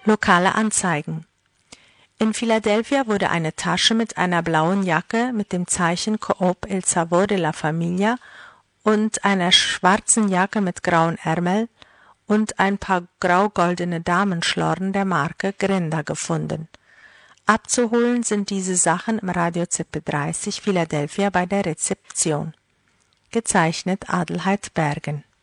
Lokale Anzeigen. In Philadelphia wurde eine Tasche mit einer blauen Jacke mit dem Zeichen Coop El Sabor de la Familia und einer schwarzen Jacke mit grauen Ärmeln und ein paar grau-goldene Damenschlorren der Marke Grenda gefunden. Abzuholen sind diese Sachen im Radio CP30 Philadelphia bei der Rezeption. Gezeichnet Adelheid Bergen.